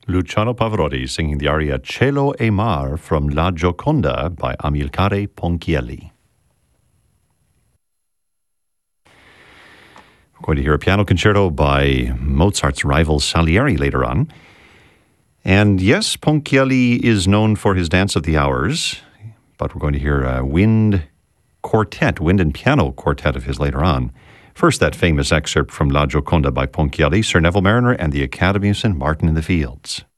Luciano Pavarotti singing the aria Cielo e Mar from La Gioconda by Amilcare Ponchielli. We're going to hear a piano concerto by Mozart's rival Salieri later on. And yes, Ponchielli is known for his Dance of the Hours, but we're going to hear a wind and piano quartet of his later on. First, that famous excerpt from La Gioconda by Ponchielli, Sir Neville Mariner and the Academy of St. Martin in the Fields.